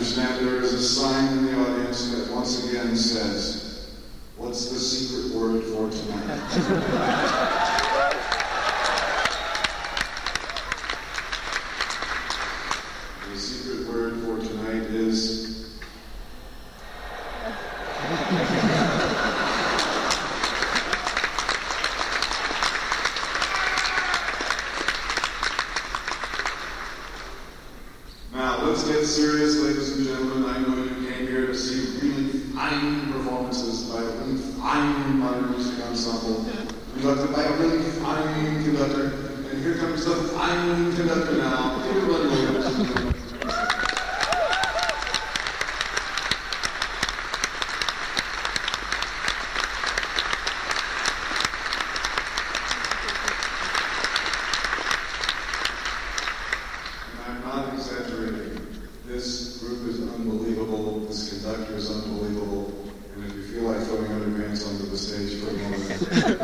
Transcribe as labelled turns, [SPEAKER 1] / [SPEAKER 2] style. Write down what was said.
[SPEAKER 1] understand there is a sign in the audience that once again says, "What's the secret word for tonight?" The secret word for tonight is... Now, let's get serious, ladies and gentlemen. I know you came here to see really fine performances by a really fine modern music ensemble, conducted by a really fine conductor. And here comes the fine conductor now. Everybody Williams. This group is unbelievable, this conductor is unbelievable, and if you feel like throwing other bands onto the stage for a moment,